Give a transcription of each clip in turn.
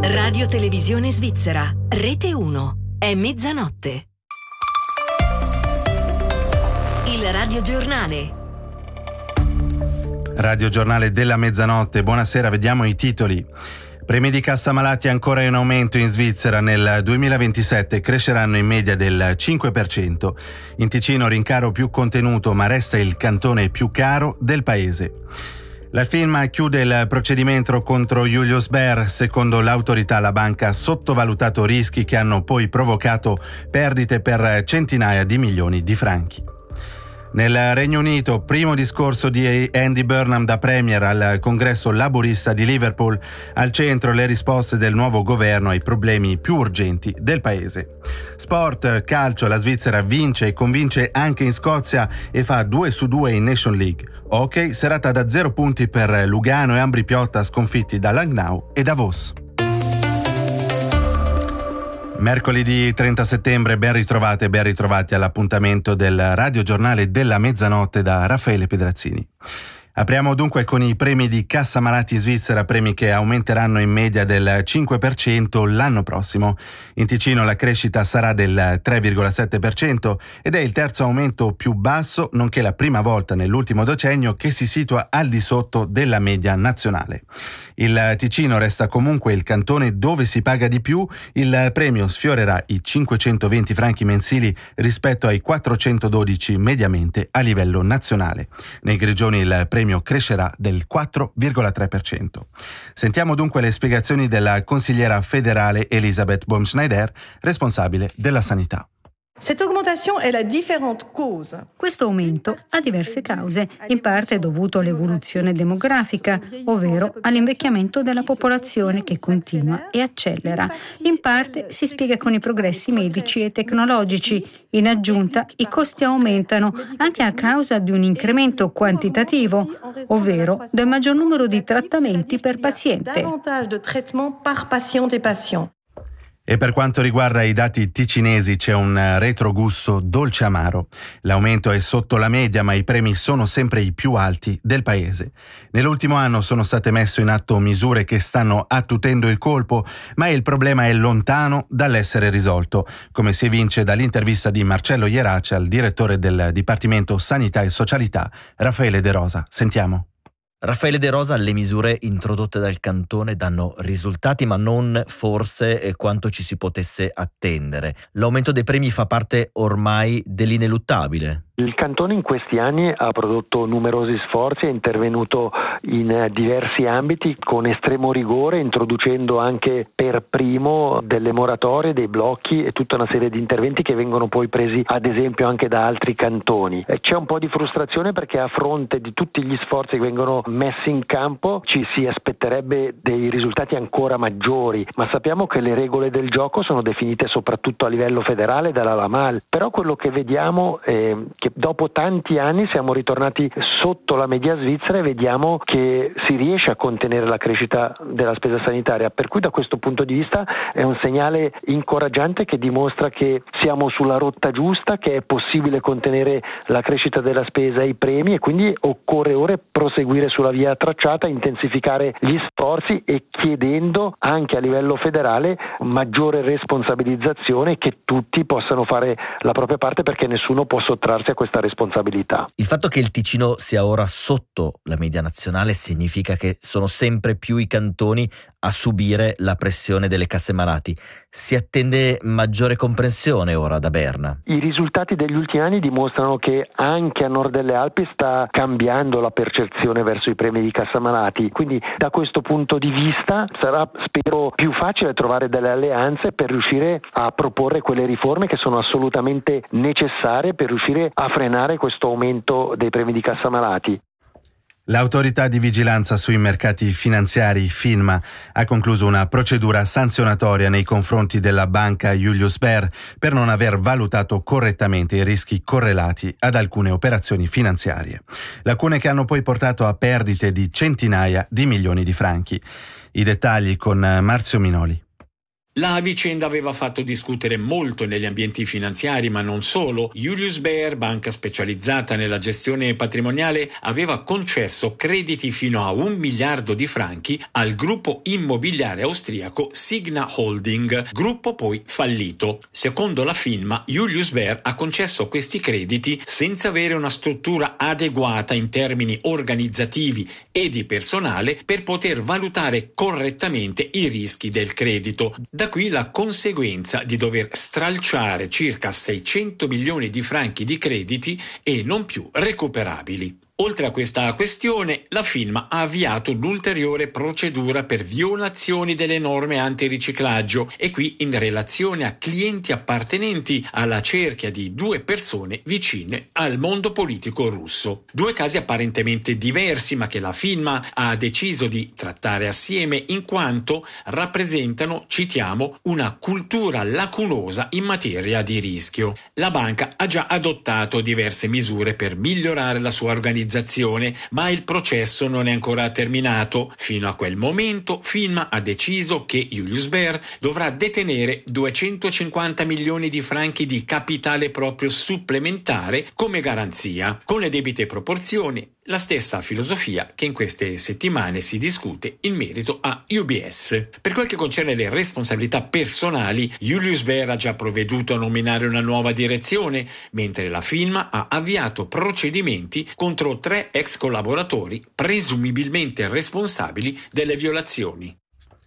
Radio Televisione Svizzera, Rete 1, è mezzanotte. Il radiogiornale. Radiogiornale della mezzanotte, buonasera, vediamo i titoli. Premi di cassa malati ancora in aumento in Svizzera, nel 2027 cresceranno in media del 5%. In Ticino rincaro più contenuto, ma resta il cantone più caro del paese. La firma chiude il procedimento contro Julius Baer. Secondo l'autorità la banca ha sottovalutato rischi che hanno poi provocato perdite per centinaia di milioni di franchi. Nel Regno Unito, primo discorso di Andy Burnham da Premier al congresso laburista di Liverpool, al centro le risposte del nuovo governo ai problemi più urgenti del paese. Sport, calcio, la Svizzera vince e convince anche in Scozia e fa 2-2 in Nation League. Hockey, serata da 0 punti per Lugano e Ambri Piotta sconfitti da Langnau e Davos. Mercoledì 30 settembre, ben ritrovati all'appuntamento del radiogiornale della mezzanotte da Raffaele Pedrazzini. Apriamo dunque con i premi di cassa malati Svizzera, premi che aumenteranno in media del 5% l'anno prossimo. In Ticino la crescita sarà del 3,7% ed è il terzo aumento più basso, nonché la prima volta nell'ultimo decennio che si situa al di sotto della media nazionale. Il Ticino resta comunque il cantone dove si paga di più, il premio sfiorerà i 520 franchi mensili rispetto ai 412 mediamente a livello nazionale. Nei Grigioni il premio crescerà del 4,3%. Sentiamo dunque le spiegazioni della consigliera federale Elisabeth Baumschneider, responsabile della sanità. Questo aumento ha diverse cause, in parte dovuto all'evoluzione demografica, ovvero all'invecchiamento della popolazione che continua e accelera. In parte si spiega con i progressi medici e tecnologici. In aggiunta, i costi aumentano anche a causa di un incremento quantitativo, ovvero del maggior numero di trattamenti per paziente. E per quanto riguarda i dati ticinesi c'è un retrogusto dolce amaro. L'aumento è sotto la media, ma i premi sono sempre i più alti del paese. Nell'ultimo anno sono state messe in atto misure che stanno attutendo il colpo, ma il problema è lontano dall'essere risolto, come si evince dall'intervista di Marcello Ierace al direttore del Dipartimento Sanità e Socialità, Raffaele De Rosa. Sentiamo. Raffaele De Rosa, le misure introdotte dal cantone danno risultati, ma non forse quanto ci si potesse attendere. L'aumento dei premi fa parte ormai dell'ineluttabile. Il cantone in questi anni ha prodotto numerosi sforzi, è intervenuto in diversi ambiti con estremo rigore, introducendo anche per primo delle moratorie, dei blocchi e tutta una serie di interventi che vengono poi presi ad esempio anche da altri cantoni. C'è un po' di frustrazione perché a fronte di tutti gli sforzi che vengono messi in campo ci si aspetterebbe dei risultati ancora maggiori, ma sappiamo che le regole del gioco sono definite soprattutto a livello federale dalla LAMAL, però quello che vediamo è che dopo tanti anni siamo ritornati sotto la media svizzera e vediamo che si riesce a contenere la crescita della spesa sanitaria, per cui da questo punto di vista è un segnale incoraggiante che dimostra che siamo sulla rotta giusta, che è possibile contenere la crescita della spesa e i premi e quindi occorre ora proseguire sulla via tracciata, intensificare gli sforzi e chiedendo anche a livello federale maggiore responsabilizzazione, che tutti possano fare la propria parte perché nessuno può sottrarsi a questa responsabilità. Il fatto che il Ticino sia ora sotto la media nazionale significa che sono sempre più i cantoni a subire la pressione delle casse malati. Si attende maggiore comprensione ora da Berna. I risultati degli ultimi anni dimostrano che anche a nord delle Alpi sta cambiando la percezione verso i premi di cassa malati, quindi da questo punto di vista sarà, spero, più facile trovare delle alleanze per riuscire a proporre quelle riforme che sono assolutamente necessarie per riuscire a frenare questo aumento dei premi di cassa malati. L'autorità di vigilanza sui mercati finanziari, FINMA, ha concluso una procedura sanzionatoria nei confronti della banca Julius Baer per non aver valutato correttamente i rischi correlati ad alcune operazioni finanziarie. Lacune che hanno poi portato a perdite di centinaia di milioni di franchi. I dettagli con Marzio Minoli. La vicenda aveva fatto discutere molto negli ambienti finanziari, ma non solo. Julius Baer, banca specializzata nella gestione patrimoniale, aveva concesso crediti fino a 1 miliardo di franchi al gruppo immobiliare austriaco Signa Holding, gruppo poi fallito. Secondo la firma, Julius Baer ha concesso questi crediti senza avere una struttura adeguata in termini organizzativi e di personale per poter valutare correttamente i rischi del credito. Da qui la conseguenza di dover stralciare circa 600 milioni di franchi di crediti e non più recuperabili. Oltre a questa questione, la firma ha avviato un'ulteriore procedura per violazioni delle norme antiriciclaggio e qui in relazione a clienti appartenenti alla cerchia di 2 persone vicine al mondo politico russo. 2 casi apparentemente diversi, ma che la firma ha deciso di trattare assieme in quanto rappresentano, citiamo, una cultura lacunosa in materia di rischio. La banca ha già adottato diverse misure per migliorare la sua organizzazione, ma il processo non è ancora terminato. Fino a quel momento, firma ha deciso che Julius Baer dovrà detenere 250 milioni di franchi di capitale proprio supplementare come garanzia, con le debite proporzioni. La stessa filosofia che in queste settimane si discute in merito a UBS. Per quel che concerne le responsabilità personali, Julius Baer ha già provveduto a nominare una nuova direzione, mentre la firma ha avviato procedimenti contro 3 ex collaboratori presumibilmente responsabili delle violazioni.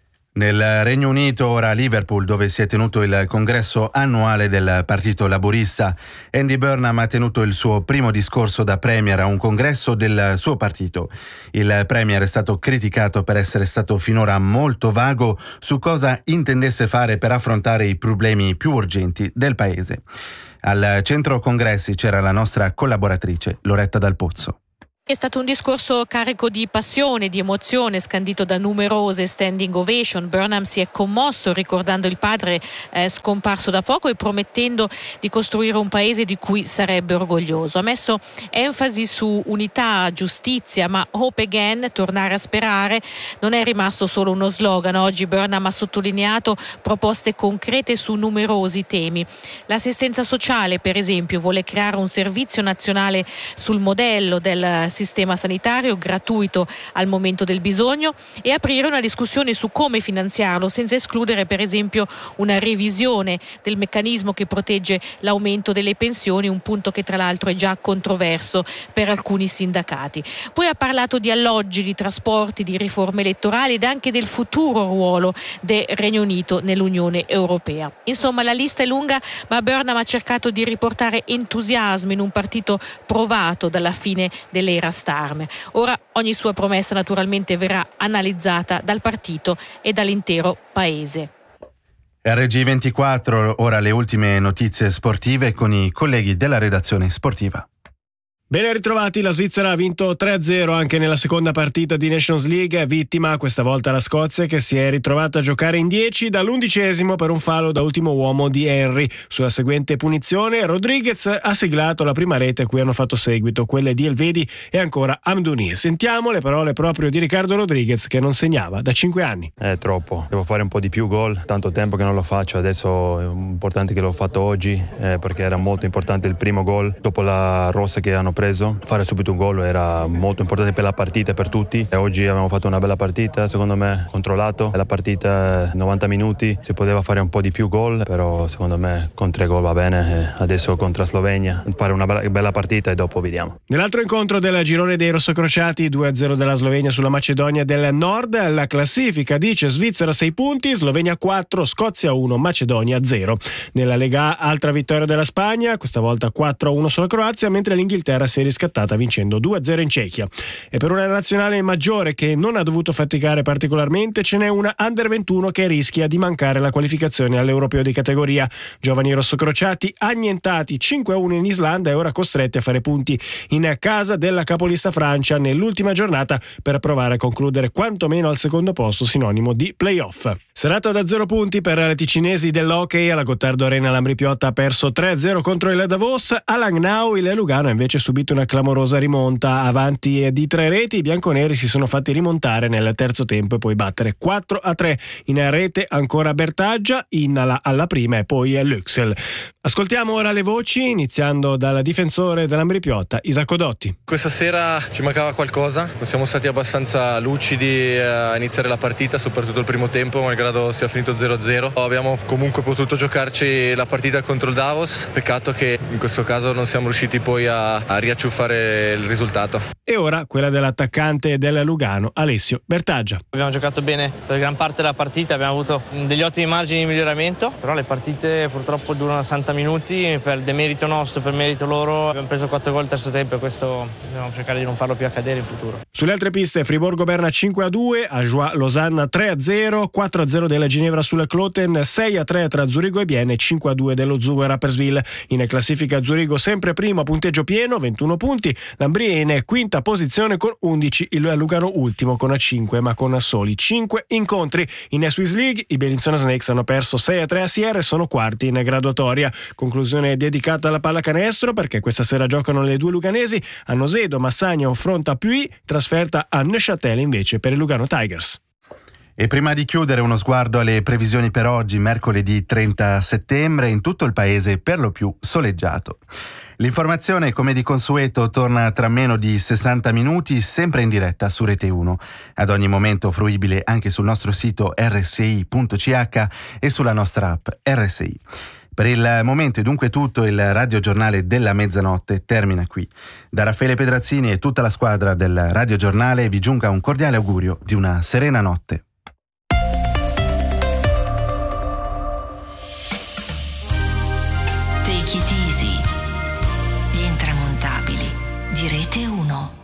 Nel Regno Unito, ora a Liverpool, dove si è tenuto il congresso annuale del Partito Laburista, Andy Burnham ha tenuto il suo primo discorso da premier a un congresso del suo partito. Il premier è stato criticato per essere stato finora molto vago su cosa intendesse fare per affrontare i problemi più urgenti del paese. Al centro congressi c'era la nostra collaboratrice Loretta Dal Pozzo. È stato un discorso carico di passione, di emozione, scandito da numerose standing ovation. Burnham si è commosso ricordando il padre scomparso da poco e promettendo di costruire un paese di cui sarebbe orgoglioso. Ha messo enfasi su unità, giustizia, ma hope again, tornare a sperare, non è rimasto solo uno slogan. Oggi Burnham ha sottolineato proposte concrete su numerosi temi. L'assistenza sociale, per esempio, vuole creare un servizio nazionale sul modello del sistema sanitario gratuito al momento del bisogno e aprire una discussione su come finanziarlo, senza escludere per esempio una revisione del meccanismo che protegge l'aumento delle pensioni, un punto che tra l'altro è già controverso per alcuni sindacati. Poi ha parlato di alloggi, di trasporti, di riforme elettorali ed anche del futuro ruolo del Regno Unito nell'Unione Europea. Insomma, la lista è lunga, ma Burnham ha cercato di riportare entusiasmo in un partito provato dalla fine dell'era Starmer. Ora ogni sua promessa naturalmente verrà analizzata dal partito e dall'intero paese. RG24, ora le ultime notizie sportive con i colleghi della redazione sportiva. Ben ritrovati, la Svizzera ha vinto 3-0 anche nella seconda partita di Nations League, vittima questa volta la Scozia che si è ritrovata a giocare in 10 dall'11° per un fallo da ultimo uomo di Henry. Sulla seguente punizione Rodriguez ha siglato la prima rete a cui hanno fatto seguito quelle di Elvedi e ancora Amdouni. Sentiamo le parole proprio di Ricardo Rodriguez che non segnava da 5 anni. È troppo, devo fare un po' di più gol, tanto tempo che non lo faccio, adesso è importante che l'ho fatto oggi perché era molto importante il primo gol dopo la rossa che hanno preso. Fare subito un gol era molto importante per la partita e per tutti e oggi abbiamo fatto una bella partita, secondo me controllato la partita 90 minuti, si poteva fare un po' di più gol, però secondo me con 3 gol va bene. Adesso contro la Slovenia fare una bella partita e dopo vediamo. Nell'altro incontro del girone dei rossocrociati, 2-0 della Slovenia sulla Macedonia del Nord, la classifica dice Svizzera 6 punti, Slovenia 4, Scozia 1, Macedonia 0. Nella Lega A altra vittoria della Spagna, questa volta 4-1 sulla Croazia, mentre l'Inghilterra si è riscattata vincendo 2-0 in Cechia. E per una nazionale maggiore che non ha dovuto faticare particolarmente ce n'è una Under 21 che rischia di mancare la qualificazione all'Europeo di categoria. Giovani rossocrociati annientati 5-1 in Islanda e ora costretti a fare punti in casa della capolista Francia nell'ultima giornata per provare a concludere quantomeno al secondo posto, sinonimo di playoff. Serata da 0 punti per le ticinesi dell'hockey. Alla Gottardo Arena l'Ambri Piotta ha perso 3-0 contro il Davos. A Langnau il Lugano ha invece subito subito una clamorosa rimonta, avanti di 3 reti. I bianconeri si sono fatti rimontare nel terzo tempo e poi battere 4-3. In rete ancora Bertaggia, Innala alla prima e poi Lüxel. Ascoltiamo ora le voci, iniziando dal difensore dell'Ambri Piotta, Isacco Dotti. Questa sera ci mancava qualcosa, non siamo stati abbastanza lucidi a iniziare la partita, soprattutto il primo tempo, malgrado sia finito 0-0. Abbiamo comunque potuto giocarci la partita contro il Davos, peccato che in questo caso non siamo riusciti poi a riacciuffare il risultato. E ora quella dell'attaccante del Lugano, Alessio Bertaggia. Abbiamo giocato bene per gran parte della partita, abbiamo avuto degli ottimi margini di miglioramento, però le partite purtroppo durano 60 minuti, per demerito nostro, per merito loro, abbiamo preso 4 gol al terzo tempo e questo dobbiamo cercare di non farlo più accadere in futuro. Sulle altre piste, Friburgo Berna 5-2, Ajoie Losanna 3-0, 4-0 della Ginevra sulla Kloten, 6-3 tra Zurigo e Bienne, 5-2 dello Zugo Rapperswil. In classifica Zurigo sempre primo a punteggio pieno, 21 punti, l'Ambrie in quinta posizione con 11, il Lugano ultimo con 5 ma con soli 5 incontri. In Swiss League i Bellinzona Snakes hanno perso 6-3 a Sierra e sono quarti in graduatoria. Conclusione dedicata alla pallacanestro perché questa sera giocano le due luganesi, a Nosedo Massagna affronta Puy, trasferta a Neuchâtel invece per il Lugano Tigers. E prima di chiudere uno sguardo alle previsioni per oggi, mercoledì 30 settembre, in tutto il paese per lo più soleggiato. L'informazione, come di consueto, torna tra meno di 60 minuti, sempre in diretta su Rete 1, ad ogni momento fruibile anche sul nostro sito rsi.ch e sulla nostra app RSI. Per il momento è dunque tutto, il radiogiornale della mezzanotte termina qui. Da Raffaele Pedrazzini e tutta la squadra del radiogiornale vi giunga un cordiale augurio di una serena notte. Take it easy. Gli intramontabili di Rete 1.